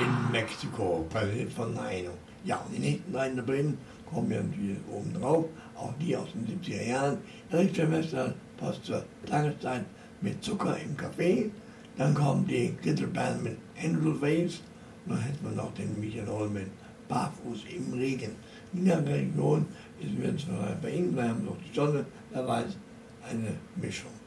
in Mexiko, präsentiert von Naino. Ja, und die nächsten 3 in Bremen kommen ja natürlich oben drauf, auch die aus den 70er Jahren. Erich Semester passt zur Tageszeit mit Zucker im Kaffee. Dann kommt die Gittelband mit Angel Face. Dann hätten wir noch den Michael Hall mit Barfuß im Regen. In der Region ist, wenn es bei Ihnen bleiben, noch die Sonne, da war es eine Mischung.